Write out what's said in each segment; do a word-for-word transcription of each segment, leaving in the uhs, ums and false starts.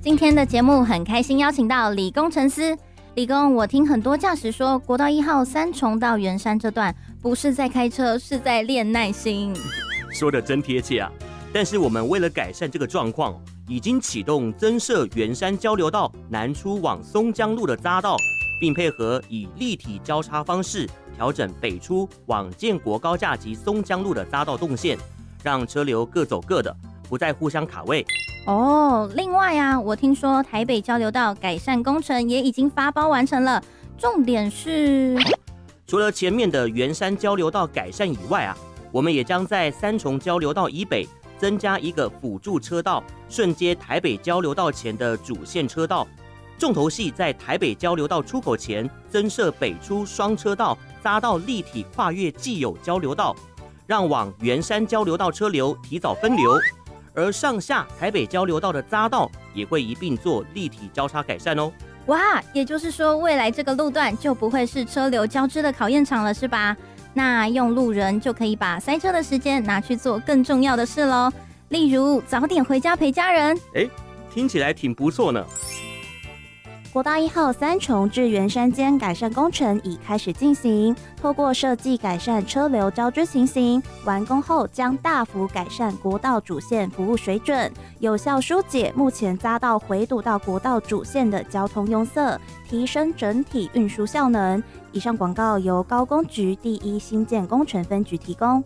今天的节目很开心邀请到李工程师。李工，我听很多驾驶说，国道一号三重到圆山这段不是在开车，是在练耐心。 说得真贴切啊！但是我们为了改善这个状况，已经启动增设圆山交流道南出往松江路的匝道，并配合以立体交叉方式调整北出往建国高架及松江路的匝道动线，让车流各走各的，不再互相卡位。 哦，另外啊，我听说台北交流道改善工程也已经发包完成了，重点是， 除了前面的圆山交流道改善以外啊，我们也将在三重交流道以北增加一个辅助车道，顺接台北交流道前的主线车道。重头戏在台北交流道出口前增设北出双车道匝道立体跨越既有交流道，让往圆山交流道车流提早分流。而上下台北交流道的匝道也会一并做立体交叉改善哦。 哇，也就是说未来这个路段就不会是车流交织的考验场了，是吧？那用路人就可以把塞车的时间拿去做更重要的事咯，例如早点回家陪家人。 诶，听起来挺不错呢。 国道一号三重至圆山间改善工程已开始进行，透过设计改善车流交织情形，完工后将大幅改善国道主线服务水准，有效疏解目前匝道回堵到国道主线的交通拥塞，提升整体运输效能。以上广告由高工局第一新建工程分局提供。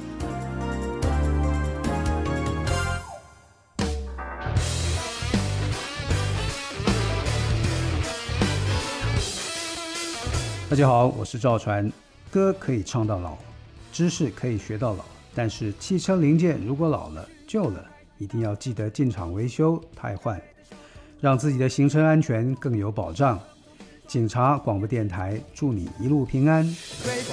大家好，我是赵传。歌可以唱到老，知识可以学到老，但是汽车零件如果老了旧了，一定要记得进厂维修汰换，让自己的行车安全更有保障。警察广播电台祝你一路平安。